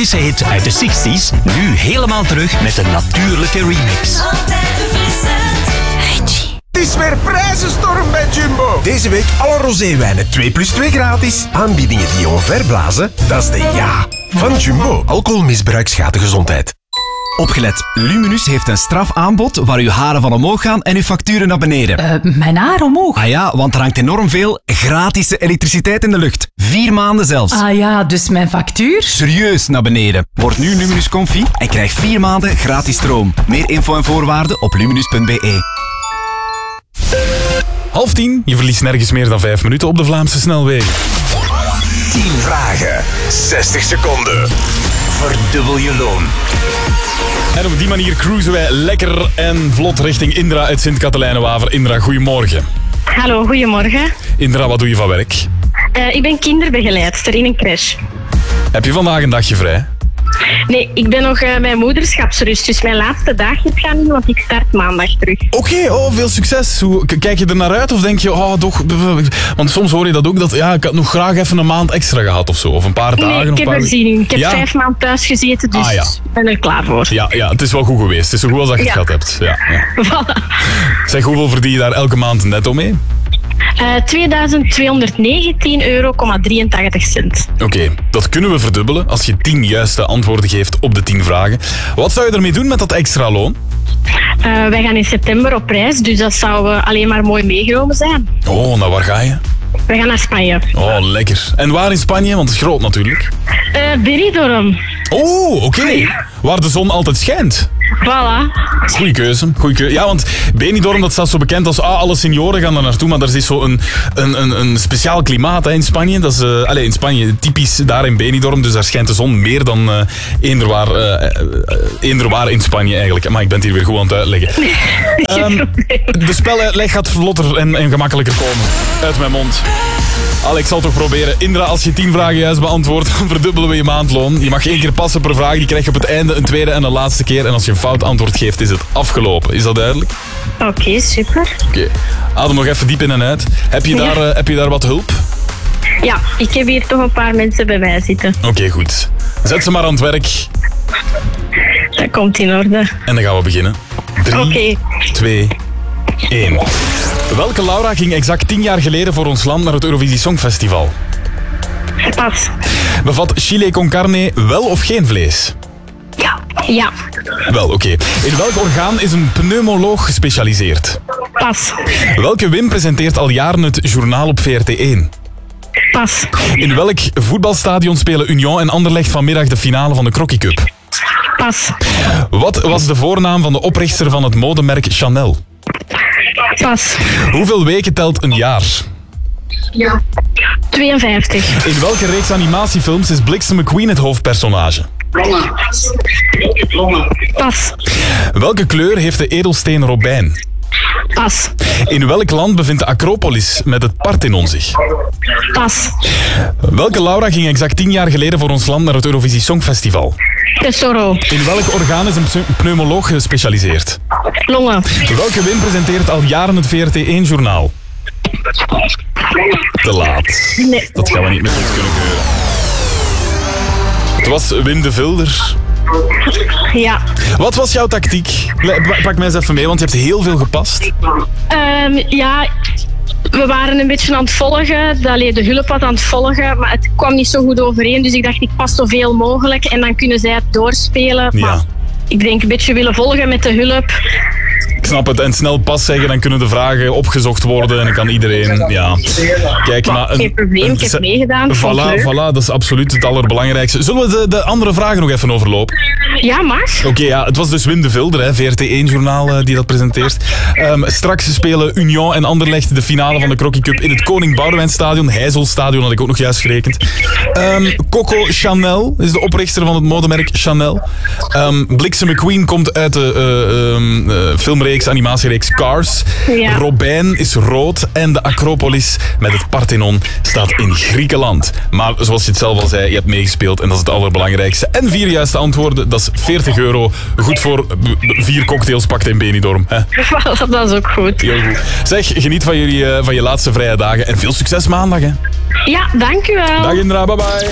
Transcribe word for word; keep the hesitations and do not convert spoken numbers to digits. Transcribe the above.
frisse hit uit de zestig's, nu helemaal terug met een natuurlijke remix. Altijd een frisse. Richie. Het is weer prijzenstorm bij Jumbo. Deze week alle roséwijnen twee plus twee gratis. Aanbiedingen die je omverblazen, dat is de ja van Jumbo. Alcoholmisbruik schaadt de gezondheid. Opgelet, Luminus heeft een strafaanbod waar uw haren van omhoog gaan en uw facturen naar beneden. Uh, mijn haar omhoog? Ah ja, want er hangt enorm veel gratis elektriciteit in de lucht. Vier maanden zelfs. Ah ja, dus mijn factuur? Serieus naar beneden. Word nu Luminus Comfy en krijg vier maanden gratis stroom. Meer info en voorwaarden op luminus punt b e. Half tien, je verliest nergens meer dan vijf minuten op de Vlaamse snelwegen. tien vragen, zestig seconden. Verdubbel je loon. En op die manier cruisen wij lekker en vlot richting Indra uit Sint-Katelijne-Waver. Indra, goedemorgen. Hallo, goedemorgen. Indra, wat doe je van werk? Uh, ik ben kinderbegeleidster in een crash. Heb je vandaag een dagje vrij? Nee, ik ben nog uh, mijn moederschapsrust, dus mijn laatste dag gaat niet, want ik start maandag terug. Oké, okay, oh, veel succes. Hoe, k- kijk je er naar uit of denk je, oh, toch... Want soms hoor je dat ook, dat ja, ik had nog graag even een maand extra gehad of zo. Of een paar dagen. Nee, ik heb paar... er zin in. Ik heb ja? vijf maanden thuis gezeten, dus ah, ja. ik ben er klaar voor. Ja, ja, het is wel goed geweest. Het is zo goed als dat je het ja. gehad hebt. Ja, ja. Voilà. Zeg, hoeveel verdien je daar elke maand netto mee? Uh, tweeduizend tweehonderdnegentien euro, drieëntachtig cent. Oké, okay, dat kunnen we verdubbelen als je tien juiste antwoorden geeft op de tien vragen. Wat zou je ermee doen met dat extra loon? Uh, wij gaan in september op reis, dus dat zou uh, alleen maar mooi meegenomen zijn. Oh, nou waar ga je? We gaan naar Spanje. Oh, lekker. En waar in Spanje? Want het is groot natuurlijk. Uh, Benidorm. Oh, oké. Okay. Waar de zon altijd schijnt. Voilà. Goeie keuze, goeie keuze. Ja, want Benidorm, dat staat zo bekend als ah, alle senioren gaan daar naartoe, maar er is zo een, een, een, een speciaal klimaat hè, in Spanje. Dat is, uh, allez, in Spanje, typisch daar in Benidorm, dus daar schijnt de zon meer dan uh, eender, waar, uh, uh, eender waar in Spanje eigenlijk. Maar ik ben het hier weer goed aan het uitleggen. Um, de speluitleg gaat vlotter en, en gemakkelijker komen uit mijn mond. Alex, ik zal toch proberen. Indra, als je tien vragen juist beantwoordt, dan verdubbelen we je maandloon. Je mag één keer passen per vraag. Die krijg je op het einde een tweede en een laatste keer. En als je een fout antwoord geeft, is het afgelopen. Is dat duidelijk? Oké, okay, super. Oké. Okay. Adem nog even diep in en uit. Heb je, daar, ja. uh, heb je daar wat hulp? Ja, ik heb hier toch een paar mensen bij mij zitten. Oké, okay, goed. Zet ze maar aan het werk. Dat komt in orde. En dan gaan we beginnen. Drie, okay. twee, één. Welke Laura ging exact tien jaar geleden voor ons land naar het Eurovisie Songfestival? Pas. Bevat chile con carne wel of geen vlees? Ja. Ja. Wel, oké. Okay. In welk orgaan is een pneumoloog gespecialiseerd? Pas. Welke Wim presenteert al jaren het journaal op V R T één? Pas. In welk voetbalstadion spelen Union en Anderlecht vanmiddag de finale van de Crocky Cup? Pas. Wat was de voornaam van de oprichter van het modemerk Chanel? Pas. Hoeveel weken telt een jaar? Ja. tweeënvijftig. In welke reeks animatiefilms is Bliksem McQueen het hoofdpersonage? Pas. Welke kleur heeft de edelsteen robijn? Pas. In welk land bevindt de Acropolis met het Parthenon zich? Pas. Welke Laura ging exact tien jaar geleden voor ons land naar het Eurovisie Songfestival? Tesoro. In welk orgaan is een pneumoloog gespecialiseerd? Longen. Welke Wim presenteert al jaren het V R T één-journaal? Te laat. Nee. Dat gaan we niet meer goed kunnen keuren. Het was Wim de Vilder. Ja. Wat was jouw tactiek? Pak mij eens even mee, want je hebt heel veel gepast. Um, ja, we waren een beetje aan het volgen. Allee, de hulp was aan het volgen, maar het kwam niet zo goed overeen. Dus ik dacht, ik pas zoveel mogelijk en dan kunnen zij het doorspelen. Ja. Maar ik denk een beetje willen volgen met de hulp. Ik snap het. En snel pas zeggen, dan kunnen de vragen opgezocht worden en dan kan iedereen ja, kijken naar een... Geen probleem, een, ik heb meegedaan. Voilà, voilà, dat is absoluut het allerbelangrijkste. Zullen we de, de andere vragen nog even overlopen? Ja, mag. Oké, okay, ja, het was dus Wim de Vilder, hè, V R T één-journaal uh, die dat presenteert. Um, straks spelen Union en Anderlecht de finale van de Crocky Cup in het Koning Boudewijnstadion. Heizelstadion had ik ook nog juist gerekend. Um, Coco Chanel is de oprichter van het modemerk Chanel. Um, Bliksem McQueen komt uit de uh, um, uh, filmreeks, animatiereeks Cars. Ja. Robijn is rood en de Acropolis met het Parthenon staat in Griekenland. Maar zoals je het zelf al zei, je hebt meegespeeld en dat is het allerbelangrijkste. En vier juiste antwoorden, dat is veertig euro. Goed voor vier cocktails pakt in Benidorm. Hè? Dat is ook goed. Heel goed. Zeg, geniet van, jullie, uh, van je laatste vrije dagen en veel succes maandag. Hè? Ja, dank u wel. Dag Indra, bye bye.